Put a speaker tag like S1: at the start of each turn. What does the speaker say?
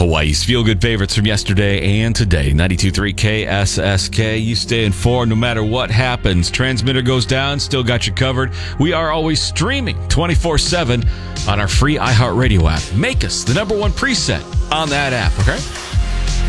S1: Hawaii's feel-good favorites from yesterday and today. 92.3 KSSK. You stay informed no matter what happens. Transmitter goes down, still got you covered. We are always streaming 24/7 on our free iHeartRadio app. Make us the #1 preset on that app, okay?